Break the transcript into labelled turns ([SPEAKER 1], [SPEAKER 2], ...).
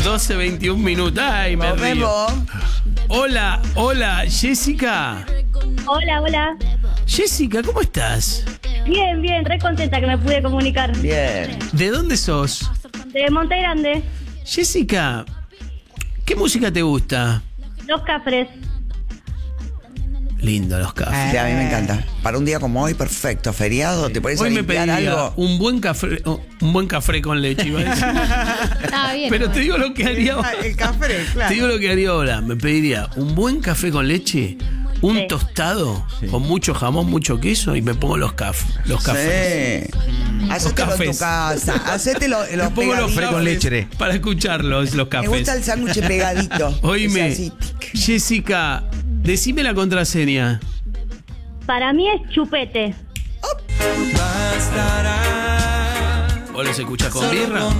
[SPEAKER 1] 12:21. Ay, me río. Hola, Jessica.
[SPEAKER 2] Hola.
[SPEAKER 1] Jessica, ¿cómo estás?
[SPEAKER 2] Bien, re contenta que me pude comunicar.
[SPEAKER 3] Bien.
[SPEAKER 1] ¿De dónde sos?
[SPEAKER 2] De Monte Grande,
[SPEAKER 1] Jessica, ¿qué música te gusta?
[SPEAKER 2] Los Cafres.
[SPEAKER 1] Lindo los cafés.
[SPEAKER 3] Sí, a mí me encanta. Para un día como hoy, perfecto, feriado, te pones a
[SPEAKER 1] Hoy me
[SPEAKER 3] limpiar
[SPEAKER 1] pediría
[SPEAKER 3] algo.
[SPEAKER 1] un buen café con leche, iba a decir.
[SPEAKER 4] Está bien.
[SPEAKER 1] Pero te digo lo que haría ahora.
[SPEAKER 5] El café, claro.
[SPEAKER 1] Te digo lo que haría ahora. Me pediría un buen café con leche, un
[SPEAKER 2] Sí.
[SPEAKER 1] tostado con mucho jamón, mucho queso y me pongo los cafés.
[SPEAKER 3] Sí. Hacételo en tu
[SPEAKER 1] cafés.
[SPEAKER 3] casa. Hacételo los
[SPEAKER 1] Me pongo los
[SPEAKER 3] pegaditos.
[SPEAKER 6] con leche.
[SPEAKER 1] para escuchar los
[SPEAKER 3] Me
[SPEAKER 1] cafés.
[SPEAKER 3] gusta el sándwich pegadito.
[SPEAKER 1] Oíme,
[SPEAKER 3] Ese así.
[SPEAKER 1] Jessica, decime la contraseña.
[SPEAKER 2] Para mí es chupete.
[SPEAKER 1] ¿Vos los escuchás con birra?